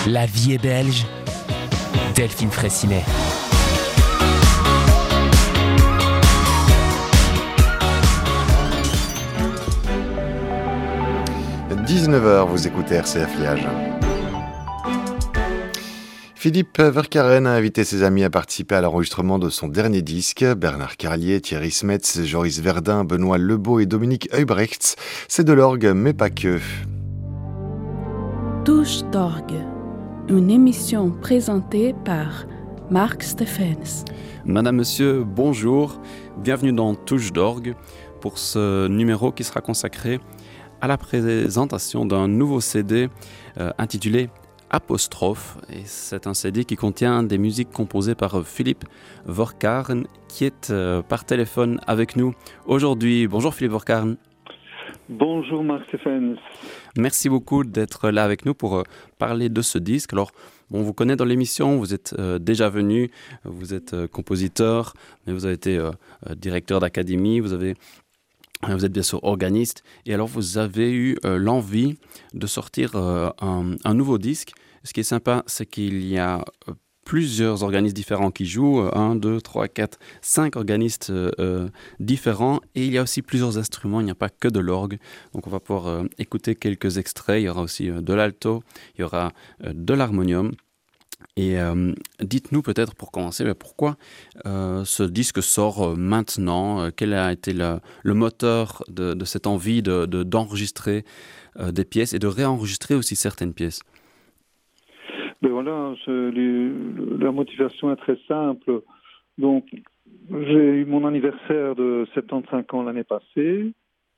La vie est belge. Delphine Fraissinet. – 19h, vous écoutez RCF Liège. Philippe Vercaeren a invité ses amis à participer à l'enregistrement de son dernier disque. Bernard Carlier, Thierry Smets, Joris Verdun, Benoît Lebeau et Dominique Heubrechts. C'est de l'orgue, mais pas que. Touche d'orgue, une émission présentée par Marc Stephens. Madame, Monsieur, bonjour. Bienvenue dans Touche d'orgue pour ce numéro qui sera consacré à la présentation d'un nouveau CD intitulé Apostrophe. Et c'est un CD qui contient des musiques composées par Philippe Vercaeren qui est par téléphone avec nous aujourd'hui. Bonjour Philippe Vercaeren. Bonjour Marc Stephens. Merci beaucoup d'être là avec nous pour parler de ce disque. Alors, on vous connaît dans l'émission, vous êtes déjà venu, vous êtes compositeur, mais vous avez été directeur d'académie, vous êtes bien sûr organiste, et alors vous avez eu l'envie de sortir un nouveau disque. Ce qui est sympa, c'est qu'il y a plusieurs organistes différents qui jouent, 1, 2, 3, 4, 5 organistes différents, et il y a aussi plusieurs instruments, il n'y a pas que de l'orgue. Donc on va pouvoir écouter quelques extraits, il y aura aussi de l'alto, il y aura de l'harmonium. Et dites-nous peut-être pour commencer, pourquoi ce disque sort maintenant, quel a été le moteur de cette envie d'enregistrer des pièces et de réenregistrer aussi certaines pièces? Ben voilà, la motivation est très simple. Donc, j'ai eu mon anniversaire de 75 ans l'année passée,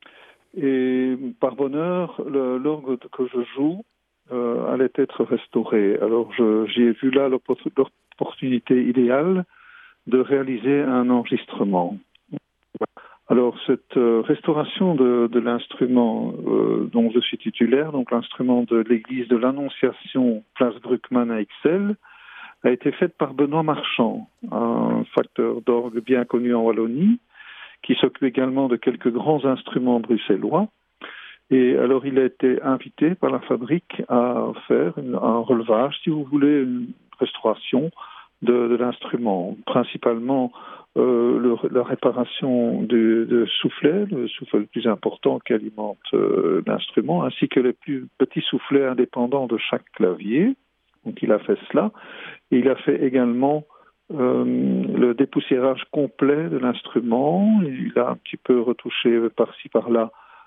et par bonheur, l'orgue que je joue allait être restauré. Alors j'ai vu là l'opportunité idéale de réaliser un enregistrement. Alors cette restauration de l'instrument dont je suis titulaire, donc l'instrument de l'église de l'Annonciation, place Bruckmann à Ixelles, a été faite par Benoît Marchand, un facteur d'orgue bien connu en Wallonie, qui s'occupe également de quelques grands instruments bruxellois. Et alors, il a été invité par la fabrique à faire un relevage, si vous voulez, une restauration de l'instrument. Principalement, la réparation de soufflet, le soufflet le plus important qui alimente l'instrument, ainsi que les plus petits soufflets indépendants de chaque clavier. Donc, il a fait cela. Et il a fait également le dépoussiérage complet de l'instrument. Il a un petit peu retouché par-ci, par-là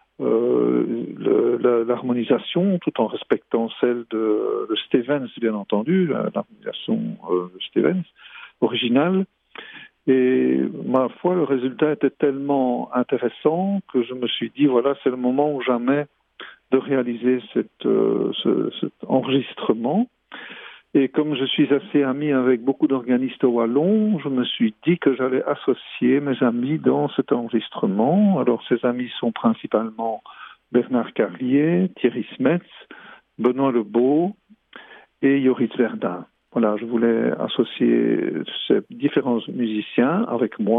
l'harmonisation, tout en respectant celle de Stevens, bien entendu, l'harmonisation de Stevens originale. Et ma foi, le résultat était tellement intéressant que je me suis dit, voilà, c'est le moment ou jamais de réaliser cet enregistrement. Et comme je suis assez ami avec beaucoup d'organistes wallons, je me suis dit que j'allais associer mes amis dans cet enregistrement. Alors, ces amis sont principalement Bernard Carlier, Thierry Smets, Benoît Lebeau et Joris Verdun. Voilà, je voulais associer ces différents musiciens avec moi